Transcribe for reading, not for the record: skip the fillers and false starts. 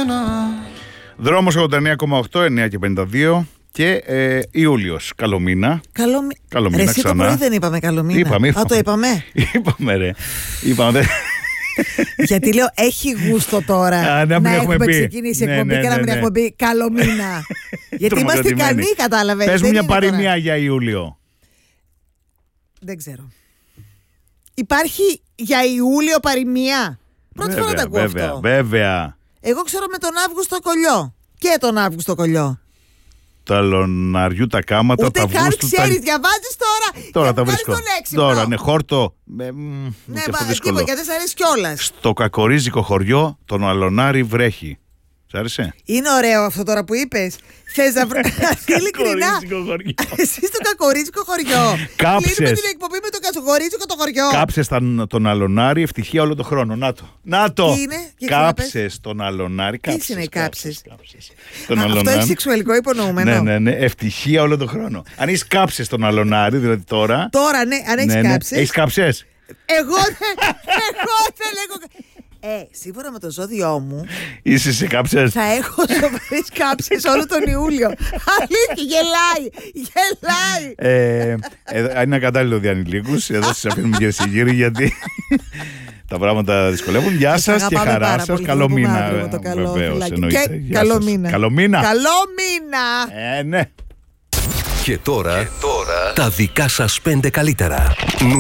Δρόμος 89,8, 9 και 52 και Ιούλιος. Καλό μήνα. Καλό μήνα εσύ ξανά. Το πρωί δεν είπαμε καλό μήνα. Είπαμε. Το είπαμε. Είπαμε ρε. Είπαμε. Γιατί λέω έχει γούστο τώρα να μην έχουμε ξεκινήσει εκπομπή και να μην έχουμε πει καλό μήνα. Γιατί είμαστε ικανοί, κατάλαβες. Πες μου μια παροιμία για Ιούλιο. Δεν ξέρω. Υπάρχει για Ιούλιο παροιμία? Πρώτη φορά τα ακούω αυτό. Βέβαια. Εγώ ξέρω με τον Αύγουστο κολλιό. Και τον Αύγουστο κολλιό. Τα λοναριού τα κάματα. Ούτε καν ξέρεις, διαβάζεις τώρα. Τώρα τα βρίσκω. Τώρα, ναι, χόρτο. Ναι, μα τίποτα, γιατί σ' αρέσει κιόλας. Στο κακορίζικο χωριό τον αλωνάρι βρέχει. Σ' άρεσε? Είναι ωραίο αυτό τώρα που είπες. Θες να βρει. Ειλικρινά. Εσύ στο κακορίζικο χωριό. Κλείνουμε την εκπομπή με το κακορίζικο το χωριό. Κάψες τον αλωνάρι, ευτυχία όλο το χρόνο. Να το. Τι είναι? Κάψες τον αλωνάρι. Τι είναι οι κάψες? Αυτό έχει σεξουαλικό υπονοούμενο. Ναι. Ευτυχία όλο το χρόνο. Αν έχεις κάψες τον αλωνάρι, δηλαδή τώρα. Τώρα, ναι, αν έχεις κάψες. Έχεις κάψες? Εγώ δεν έχω. Σύμφωνα με το ζώδιό μου, είσαι σε κάψες. θα έχω σοβαρές κάψες όλο τον Ιούλιο. Αλήθεια, γελάει. Είναι ακατάλληλο διανηλίκους. Εδώ σας αφήνουμε και συγγύρι γιατί τα πράγματα δυσκολεύουν. Γεια σας και χαρά σας. Καλό μήνα. Βεβαίως, εννοείται. Καλό μήνα. Καλό μήνα. Ναι. Και τώρα τα δικά σας 5 καλύτερα.